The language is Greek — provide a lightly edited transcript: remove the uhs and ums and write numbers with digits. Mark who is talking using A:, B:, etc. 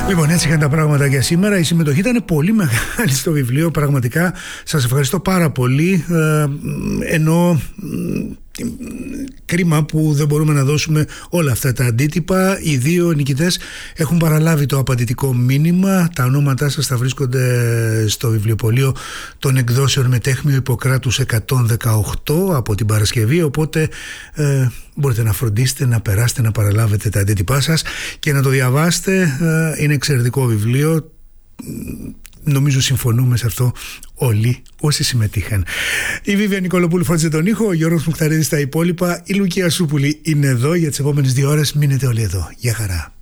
A: Λοιπόν, έτσι είχαν τα πράγματα για σήμερα. Η συμμετοχή ήταν πολύ μεγάλη στο βιβλίο. Πραγματικά σας ευχαριστώ πάρα πολύ. Ενώ κρίμα που δεν μπορούμε να δώσουμε όλα αυτά τα αντίτυπα. Οι δύο νικητές έχουν παραλάβει το απαντητικό μήνυμα. Τα ονόματά σας θα βρίσκονται στο βιβλιοπωλείο των εκδόσεων Μετέχμιο Ιπποκράτους 118 από την Παρασκευή, οπότε μπορείτε να φροντίσετε να περάσετε να παραλάβετε τα αντίτυπά σας και να το διαβάσετε. Είναι εξαιρετικό βιβλίο. Νομίζω συμφωνούμε σε αυτό όλοι όσοι συμμετείχαν. Η Βίβια Νικολοπούλου φώτιζε τον ήχο, ο Γιώργος Μουχταρίδης στα υπόλοιπα, η Λουκία Σούπουλη είναι εδώ για τις επόμενες 2 ώρες. Μείνετε όλοι εδώ. Γεια χαρά.